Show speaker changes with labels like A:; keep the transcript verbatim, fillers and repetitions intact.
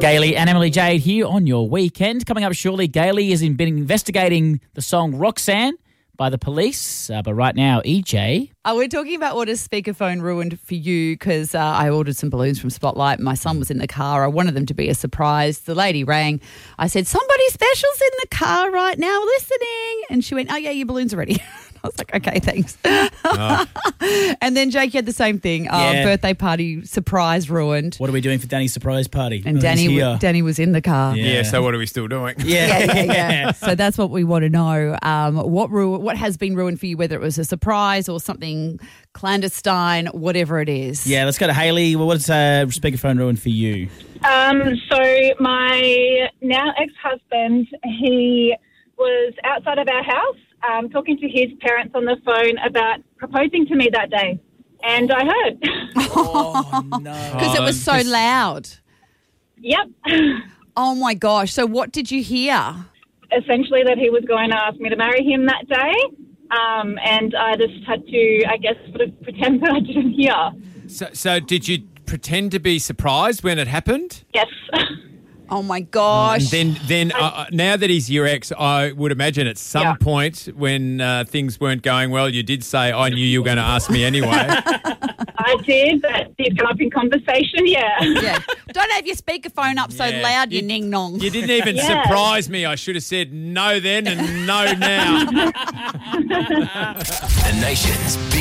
A: Gailey and Emily Jade here on your weekend. Coming up shortly, Gailey has been investigating the song Roxanne by The Police. Uh, but right now, E J...
B: Uh, we're talking about what a speakerphone ruined for you because uh, I ordered some balloons from Spotlight. My son was in the car. I wanted them to be a surprise. The lady rang. I said, somebody special's in the car right now listening. And she went, oh, yeah, your balloons are ready. I was like, okay, thanks. Oh. And then Jake had the same thing. Uh,
A: Yeah.
B: Birthday party surprise ruined.
A: What are we doing for Danny's surprise party?
B: And
A: Oh,
B: Danny,
A: he's
B: w-
A: here.
B: Danny was in the car.
A: Yeah.
C: Yeah, so what are we still doing?
A: Yeah.
B: Yeah, yeah, yeah. So that's what we want to know. Um, what ru- what has been ruined for you, whether it was a surprise or something clandestine, whatever it is.
A: Yeah, let's go to Hayley. Well, what's uh, speakerphone ruined for you?
D: Um, so my now ex-husband, he was outside of our house um, talking to his parents on the phone about proposing to me that day. And I heard.
A: Oh, no.
B: Because it
C: Oh,
B: was so
C: this-
B: loud.
D: Yep.
B: Oh, my gosh. So what did you hear?
D: Essentially that he was going to ask me to marry him that day. Um, and I just had to, I guess, sort of pretend that I didn't hear.
C: So, so did you pretend to be surprised when it happened?
D: Yes.
B: Oh, my gosh.
C: And then, then uh, now that he's your ex, I would imagine at some
D: Yeah.
C: point when uh, things weren't going well, you did say, I knew you were going to ask me anyway.
D: I did. That did come up in conversation, yeah.
B: Yeah. Don't have your speakerphone up so
C: Yeah.
B: loud, you,
C: You-
B: ning nong.
C: You didn't even
D: Yeah.
C: surprise me. I should have said no then and no now.
E: The nation's biggest